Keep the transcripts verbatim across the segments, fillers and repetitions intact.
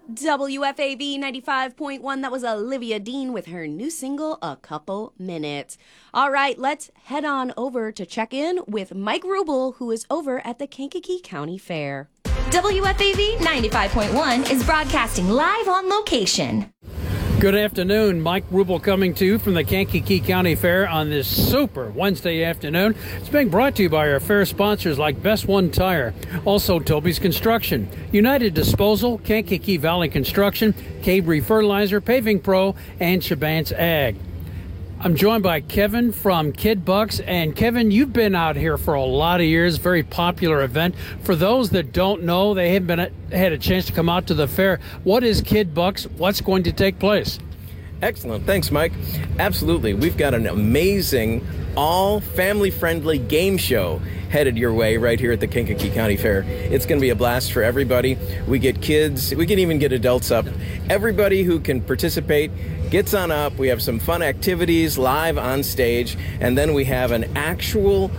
W F A V ninety-five point one. That was Olivia Dean with her new single, A Couple Minutes. All right, let's head on over to check in with Mike Rubel, who is over at the Kankakee County Fair. W F A V ninety-five point one is broadcasting live on location. Good afternoon. Mike Rubel coming to you from the Kankakee County Fair on this super Wednesday afternoon. It's being brought to you by our fair sponsors like Best One Tire, also Toby's Construction, United Disposal, Kankakee Valley Construction, Cabre Fertilizer, Paving Pro, and Shabant's Ag. I'm joined by Kevin from Kid Bucks. And Kevin, you've been out here for a lot of years, very popular event. For those that don't know, they haven't been had a chance to come out to the fair. What is Kid Bucks? What's going to take place? Excellent. Thanks, Mike. Absolutely. We've got an amazing, all family-friendly game show headed your way right here at the Kankakee County Fair. It's going to be a blast for everybody. We get kids, we can even get adults up. Everybody who can participate gets on up. We have some fun activities live on stage, and then we have an actual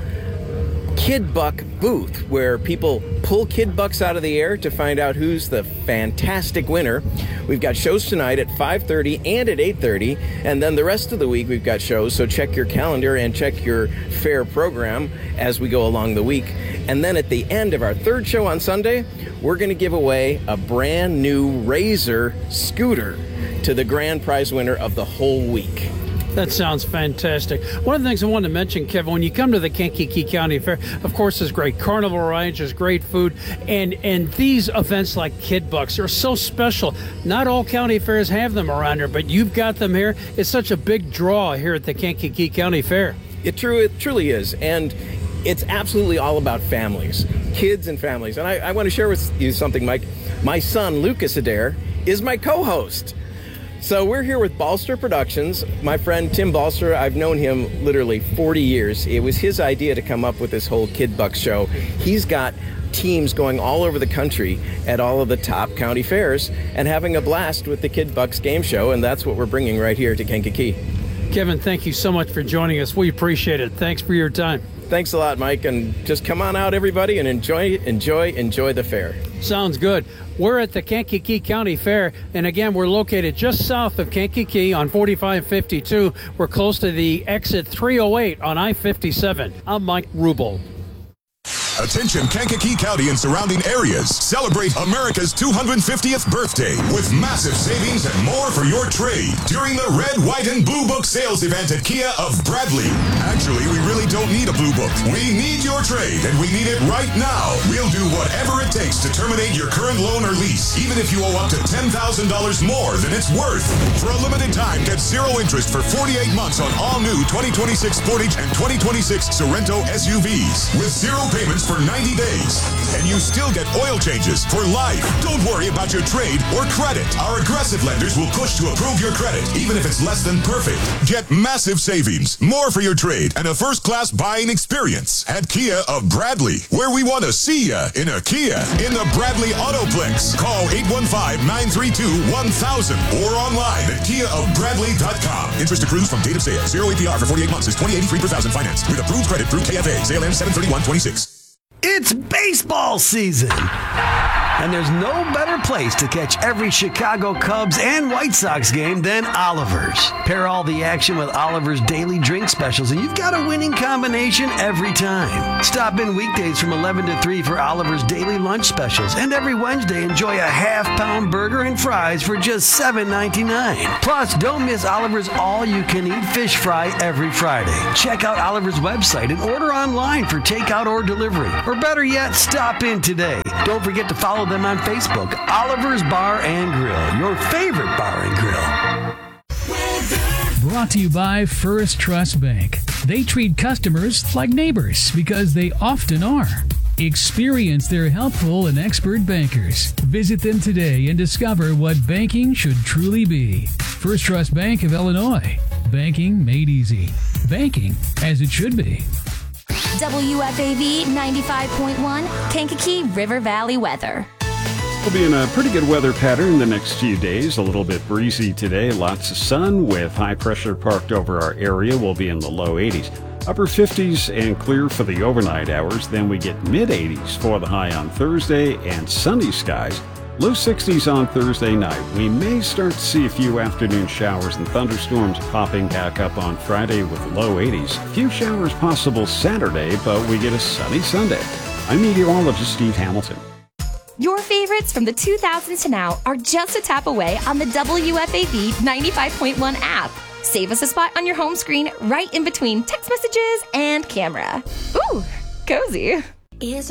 Kid Buck booth where people pull Kid Bucks out of the air to find out who's the fantastic winner. We've got shows tonight at five thirty and at eight thirty, and then the rest of the week we've got shows, so check your calendar and check your fair program as we go along the week. And then at the end of our third show on Sunday, we're going to give away a brand new Razor scooter to the grand prize winner of the whole week. That sounds fantastic. One of the things I wanted to mention, Kevin, when you come to the Kankakee County Fair, of course, there's great carnival rides, there's great food, and, and these events like Kid Bucks are so special. Not all county fairs have them around here, but you've got them here. It's such a big draw here at the Kankakee County Fair. It, true, it truly is, and it's absolutely all about families, kids and families. And I, I want to share with you something, Mike. My son, Lucas Adair, is my co-host. So we're here with Balster Productions. My friend Tim Balster, I've known him literally forty years. It was his idea to come up with this whole Kid Bucks show. He's got teams going all over the country at all of the top county fairs and having a blast with the Kid Bucks game show, and that's what we're bringing right here to Kankakee. Kevin, thank you so much for joining us. We appreciate it. Thanks for your time. Thanks a lot, Mike, and just come on out, everybody, and enjoy, enjoy, enjoy the fair. Sounds good. We're at the Kankakee County Fair, and again, we're located just south of Kankakee on forty-five fifty-two. We're close to the exit three oh eight on I fifty-seven. I'm Mike Rubel. Attention Kankakee County and surrounding areas. Celebrate America's two hundred fiftieth birthday with massive savings and more for your trade during the Red, White, and Blue Book sales event at Kia of Bradley. Actually, we really don't need a Blue Book. We need your trade, and we need it right now. We'll do whatever it takes to terminate your current loan or lease, even if you owe up to ten thousand dollars more than it's worth. For a limited time, get zero interest for forty-eight months on all new twenty twenty-six Sportage and twenty twenty-six Sorento S U Vs with zero payments for ninety days. And you still get oil changes for life. Don't worry about your trade or credit. Our aggressive lenders will push to approve your credit, even if it's less than perfect. Get massive savings, more for your trade, and a first-class buying experience at Kia of Bradley, where we want to see ya in a Kia in the Bradley Autoplex. Call eight one five, nine three two, one thousand or online at kia of bradley dot com. Interest accrues from date of sale. Zero A P R for forty-eight months is twenty eighty-three per thousand financed with approved credit through K F A. Sale ends seven thirty-one twenty-six. It's baseball season, and there's no better place to catch every Chicago Cubs and White Sox game than Oliver's. Pair all the action with Oliver's daily drink specials, and you've got a winning combination every time. Stop in weekdays from eleven to three for Oliver's daily lunch specials, and every Wednesday enjoy a half-pound burger and fries for just seven ninety-nine. Plus, don't miss Oliver's all-you-can-eat fish fry every Friday. Check out Oliver's website and order online for takeout or delivery. Or better yet, stop in today. Don't forget to follow them on Facebook, Oliver's Bar and Grill, your favorite bar and grill. Brought to you by First Trust Bank. They treat customers like neighbors because they often are. Experience their helpful and expert bankers. Visit them today and discover what banking should truly be. First Trust Bank of Illinois. Banking made easy. Banking as it should be. W F A V ninety-five point one, Kankakee River Valley weather. We'll be in a pretty good weather pattern the next few days. A little bit breezy today, lots of sun with high pressure parked over our area. We'll be in the low eighties. Upper fifties and clear for the overnight hours. Then we get mid eighties for the high on Thursday and sunny skies Low sixties on Thursday night. We may start to see a few afternoon showers and thunderstorms popping back up on Friday with low eighties. A few showers possible Saturday, but we get a sunny Sunday. I'm meteorologist Steve Hamilton. Your favorites from the two thousands to now are just a tap away on the W F A V ninety-five point one app. Save us a spot on your home screen right in between text messages and camera. Ooh, cozy. Is